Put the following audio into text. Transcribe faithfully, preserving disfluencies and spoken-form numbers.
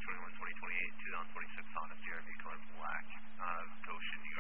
twenty-one, twenty twenty-eight, two thousand twenty-six Honda C R V color black. Uh, Goshen, New